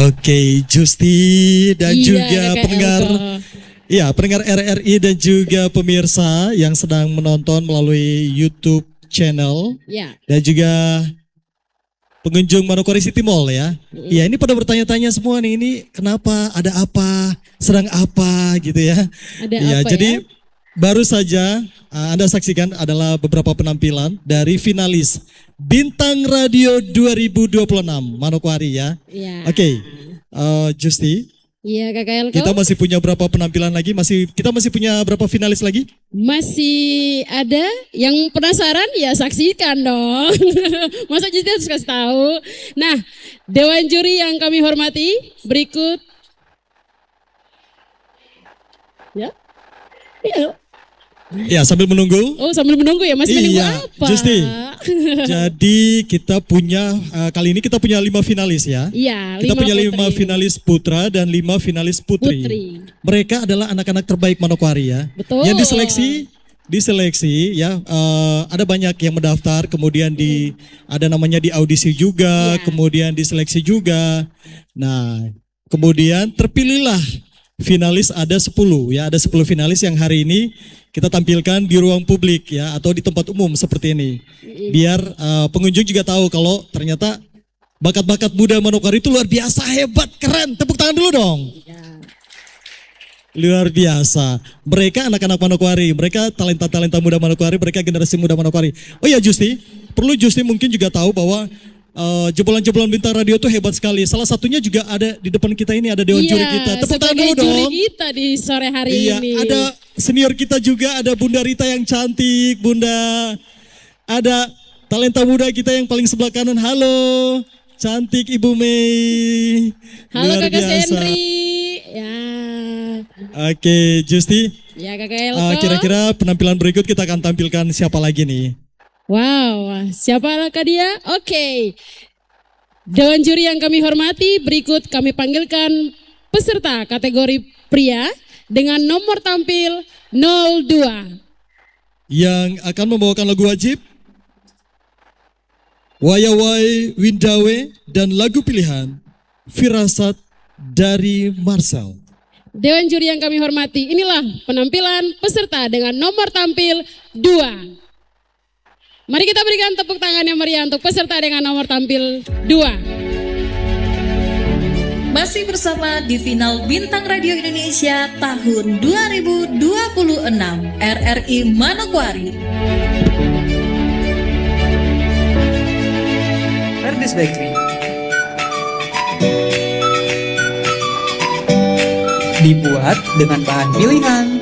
Oke, Justi dan juga Kakak pendengar, Elko. ya pendengar RRI dan juga pemirsa yang sedang menonton melalui YouTube channel Ya. dan juga pengunjung Manokwari City Mall ya. Ya ini pada bertanya-tanya semua nih, ini kenapa, ada apa, sedang apa gitu ya. Ada Ya, apa jadi ya? baru saja Anda saksikan adalah beberapa penampilan dari finalis Bintang Radio 2026 Manokwari ya. Ya. Oke, Justi, Iya Kakak Elko. kita masih punya berapa penampilan lagi? Kita masih punya berapa finalis lagi? Masih ada yang penasaran ya saksikan dong. Masa Justi harus kasih tahu. Nah, Dewan Juri yang kami hormati, berikut. Ya. Iya. Ya, sambil menunggu. Oh, sambil menunggu ya, masih menunggu Iya, apa? Justi. Jadi kita punya kali ini kita punya 5 finalis ya. Iya, Kita punya 5 putri. finalis putra dan 5 finalis putri. Mereka adalah anak-anak terbaik Manokwari ya. Betul. Yang diseleksi ya, ada banyak yang mendaftar, kemudian ada namanya di audisi juga, Iya. kemudian diseleksi juga. Nah, kemudian terpilihlah finalis ada 10 ya, ada 10 finalis yang hari ini kita tampilkan di ruang publik ya atau di tempat umum seperti ini. Biar pengunjung juga tahu kalau ternyata bakat-bakat muda Manokwari itu luar biasa, hebat, keren. Tepuk tangan dulu dong. Luar biasa. Mereka anak-anak Manokwari, mereka talenta-talenta muda Manokwari, mereka generasi muda Manokwari. Oh ya Justi, perlu Justi mungkin juga tahu bahwa jebolan-jebolan Bintang Radio itu hebat sekali. Salah satunya juga ada di depan kita ini, ada Dewan Juri kita. Tepuk tangan dulu dong. Juri kita di sore hari Iya, ini. ada senior kita juga, ada Bunda Rita yang cantik, Bunda. Ada talenta muda kita yang paling sebelah kanan. Halo, cantik Ibu Mei. Halo Luar Kakak biasa. Sendri. Ya. Oke, Justi. Ya Kakak Elko. Kira-kira penampilan berikut kita akan tampilkan siapa lagi nih? Wow, siapakah dia? Oke. Dewan Juri yang kami hormati, berikut kami panggilkan peserta kategori pria dengan nomor tampil 02. Yang akan membawakan lagu wajib Wayawai Windawe dan lagu pilihan Firasat dari Marcel. Dewan Juri yang kami hormati, inilah penampilan peserta dengan nomor tampil 2. Mari kita berikan tepuk tangan yang meriah untuk peserta dengan nomor tampil 2. Masih bersama di final Bintang Radio Indonesia tahun 2026 RRI Manokwari. Ferdis Bakery dibuat dengan bahan pilihan